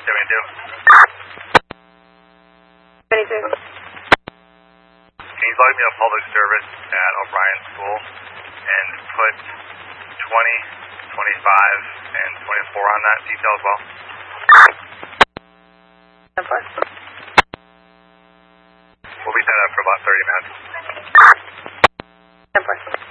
72. Can you log me a public service at O'Brien School and put 20, 25, and 24 on that detail as well? We'll be set up for about 30 minutes.